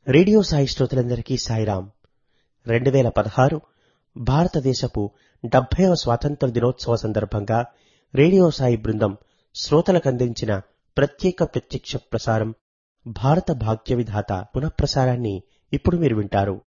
Radio Sai శ్రోతలందరికీ సాయిరాం. 2016 భారతదేశపు 70వ స్వాతంత్ర దినోత్సవ సందర్భంగా రేడియో సాయి బృందం శ్రోతలకందించిన ప్రత్యక్ష ప్రసారం భారత భాగ్య విధాత పునఃప్రసారాన్ని ఇప్పుడు మీరు వింటారు.